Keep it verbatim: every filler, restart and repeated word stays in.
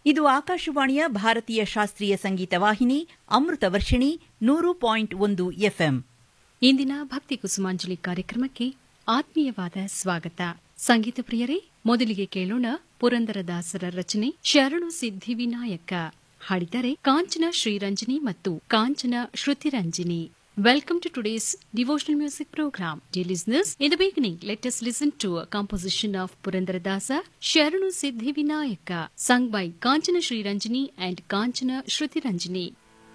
ಇದು ಆಕಾಶವಾಣಿಯ ಭಾರತೀಯ ಶಾಸ್ತ್ರೀಯ ಸಂಗೀತ ವಾಹಿನಿ ಅಮೃತ ವರ್ಷಿಣಿ ನೂರು ಪಾಯಿಂಟ್ ಒಂದು ಎಫ್ಎಂ. ಇಂದಿನ ಭಕ್ತಿ ಕುಸುಮಾಂಜಲಿ ಕಾರ್ಯಕ್ರಮಕ್ಕೆ ಆತ್ಮೀಯವಾದ ಸ್ವಾಗತ. ಸಂಗೀತ ಪ್ರಿಯರೇ, ಮೊದಲಿಗೆ ಕೇಳೋಣ ಪುರಂದರದಾಸರ ರಚನೆ ಶರಣು ಸಿದ್ಧಿವಿನಾಯಕ. ಹಾಡಿದರೆ ಕಾಂಚನ ಶ್ರೀರಂಜನಿ ಮತ್ತು ಕಾಂಚನ ಶ್ರುತಿರಂಜನಿ. Welcome to today's devotional music program. Dear listeners, in the beginning, let us listen to a composition of Purandaradasa, Sharanu Siddhi Vinayaka, sung by Kanchana Sri Ranjani and Kanchana Shruti Ranjani.